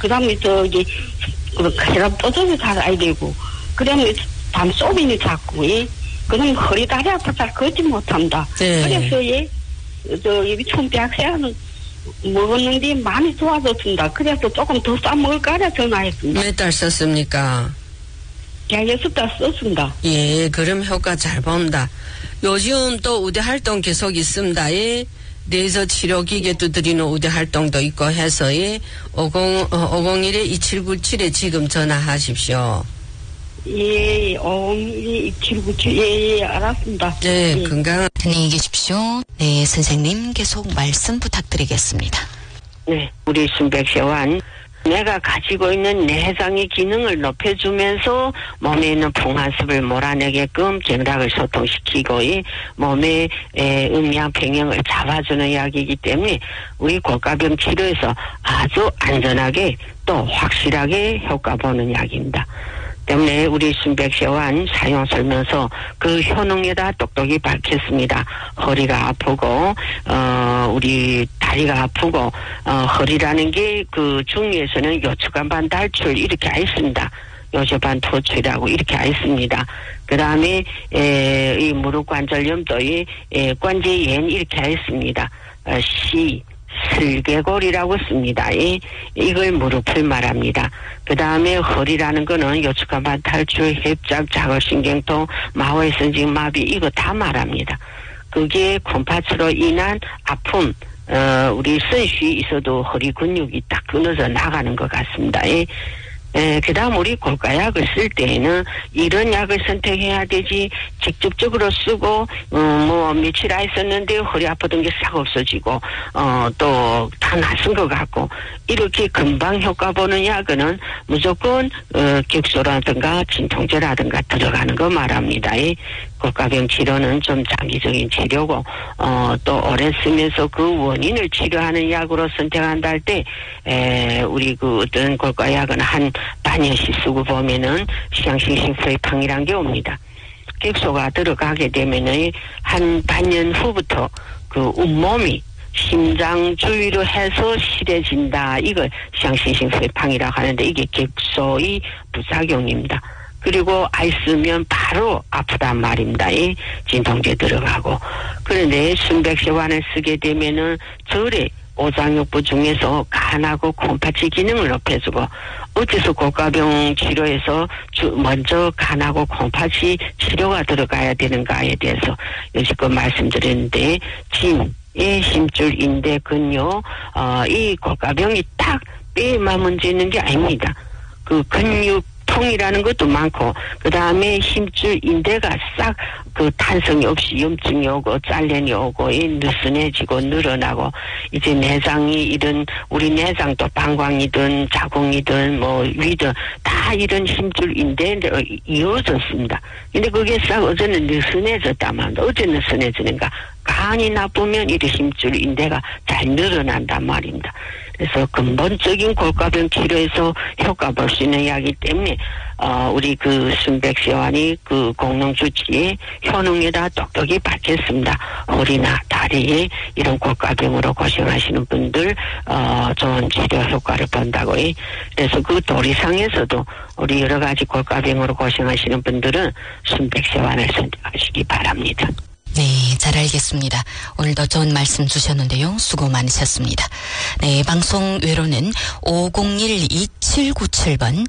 다음에 저기, 혈압 조절이 잘아야 되고, 그 다음에 담소변이 자꾸, 예. 그 다음에 허리 다리 아파 잘 걷지 못한다. 네. 그래서, 예, 여기 총대학생은 먹었는데 많이 좋아졌습니다. 그래서 조금 더 싸먹을까 하라 전화했습니다. 몇 달 썼습니까? 야, 6달 썼습니다. 예, 그럼 효과 잘 봅니다. 요즘 또 우대 활동 계속 있습니다. 예. 내서 치료기계 두드리는 우대 활동도 있고 해서, 예. 501-2797에 지금 전화하십시오. 예, 501-2797, 예, 알았습니다. 네, 예. 건강. 안녕히 계십시오. 네, 선생님 계속 말씀 부탁드리겠습니다. 네, 우리 순백세환 내가 가지고 있는 내장의 기능을 높여주면서 몸에 있는 풍화습을 몰아내게끔 경락을 소통시키고 이 몸의 음양 평형을 잡아주는 약이기 때문에 우리 고가병 치료에서 아주 안전하게 또 확실하게 효과 보는 약입니다. 때문에 우리 순백세환 사용 설명서 그 효능에다 똑똑히 밝혔습니다. 허리가 아프고 우리 다리가 아프고 허리라는 게 그 중에서는 요추간반 탈출 이렇게 있습니다. 요추간 토출이라고 이렇게 있습니다. 그 다음에 이 무릎 관절염도 관제염 이렇게 있습니다. 슬개골이라고 씁니다. 이걸 무릎을 말합니다. 그 다음에 허리라는 거는 요추간반 탈출, 협작, 자골신경통, 마호해선직 마비 이거 다 말합니다. 그게 콩팥으로 인한 아픔, 우리 선수이 있어도 허리 근육이 딱 끊어져 나가는 것 같습니다. 그 다음 우리 고가약을 쓸 때에는 이런 약을 선택해야 되지 직접적으로 쓰고 뭐 며칠 안 썼는데 허리 아프던 게 싹 없어지고 또 다 낯선 것 같고 이렇게 금방 효과 보는 약은 무조건 격소라든가 진통제라든가 들어가는 거 말합니다. 고가병 치료는 좀 장기적인 치료고 또 오래 쓰면서 그 원인을 치료하는 약으로 선택한다 할 때 우리 그 어떤 고가약은 한 반년씩 쓰고 보면은 시향싱싱프레팡이란 게 옵니다. 객소가 들어가게 되면은 한 반년 후부터 그 온몸이 심장 주위로 해서 실해진다. 이걸 시향싱싱프레팡이라고 하는데 이게 객소의 부작용입니다. 그리고 알 쓰면 바로 아프단 말입니다. 진통제 들어가고. 그런데 순백세환을 쓰게 되면은 절에 오장육부 중에서 간하고 콩팥의 기능을 높여주고 어째서 고가병 치료에서 먼저 간하고 콩팥이 치료가 들어가야 되는가에 대해서 여지껏 말씀드렸는데 진의 힘줄 인대 근육 이 고가병이 딱 뼈에만 문제 있는 게 아닙니다. 그 근육 통이라는 것도 많고 그 다음에 힘줄 인대가 싹 그 탄성이 없이 염증이 오고 잘련이 오고 느슨해지고 늘어나고 이제 내장이 이런 우리 내장도 방광이든 자궁이든 뭐 위든 다 이런 힘줄 인대로 이어졌습니다. 근데 그게 싹 어제는 느슨해졌다만 어제 느슨해지는가 간이 나쁘면 이런 힘줄 인대가 잘 늘어난단 말입니다. 그래서 근본적인 골가병 치료에서 효과 볼 수 있는 약이기 때문에 우리 그 순백세환이 그 공농 주치의 효능에다 똑똑히 밝혔습니다. 허리나 다리에 이런 골가병으로 고생하시는 분들 좋은 치료 효과를 본다고. 그래서 그 도리상에서도 우리 여러 가지 골가병으로 고생하시는 분들은 순백세환을 선택하시기 바랍니다. 네, 잘 알겠습니다. 오늘도 좋은 말씀 주셨는데요. 수고 많으셨습니다. 네, 방송 외로는 501-2797번,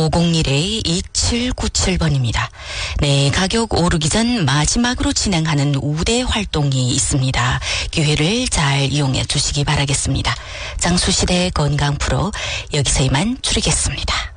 501-2797번입니다. 네, 가격 오르기 전 마지막으로 진행하는 우대 활동이 있습니다. 기회를 잘 이용해 주시기 바라겠습니다. 장수시대 건강 프로 여기서 이만 줄이겠습니다.